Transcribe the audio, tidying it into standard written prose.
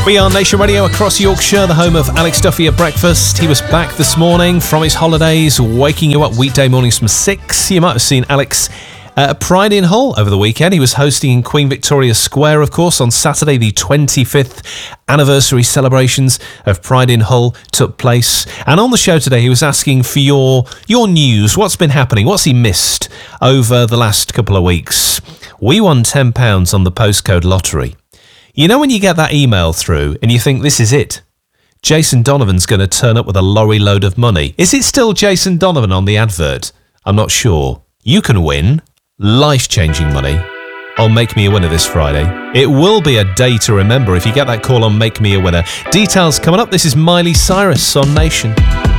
We are Nation Radio across Yorkshire, the home of Alex Duffy at breakfast. He was back this morning from his holidays, waking you up weekday mornings from 6. You might have seen Alex at Pride in Hull over the weekend. He was hosting in Queen Victoria Square, of course, on Saturday. The 25th anniversary celebrations of Pride in Hull took place. And on the show today, he was asking for your news. What's been happening? What's he missed over the last couple of weeks? We won £10 on the postcode lottery. You know when you get that email through and you think, this is it? Jason Donovan's going to turn up with a lorry load of money. Is it still Jason Donovan on the advert? I'm not sure. You can win life-changing money on Make Me a Winner this Friday. It will be a day to remember if you get that call on Make Me a Winner. Details coming up. This is Miley Cyrus on Nation.